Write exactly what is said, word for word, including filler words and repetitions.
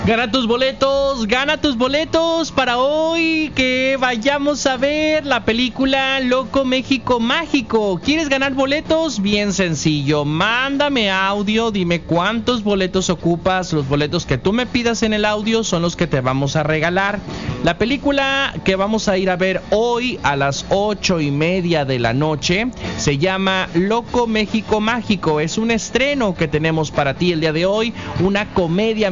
Gana tus boletos, gana tus boletos para hoy que vayamos a ver la película Loco México Mágico. ¿Quieres ganar boletos? Bien sencillo, mándame audio, dime cuántos boletos ocupas. Los boletos que tú me pidas en el audio son los que te vamos a regalar. La película que vamos a ir a ver hoy a las ocho y media de la noche se llama Loco México Mágico. Es un estreno que tenemos para ti el día de hoy, una comedia